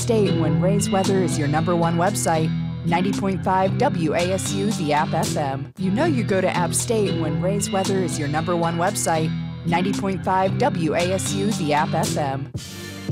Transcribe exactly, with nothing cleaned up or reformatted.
State when Ray's Weather is your number one website. ninety point five W A S U, the App F M. You know you go to App State when Ray's Weather is your number one website. ninety point five W A S U, the App F M.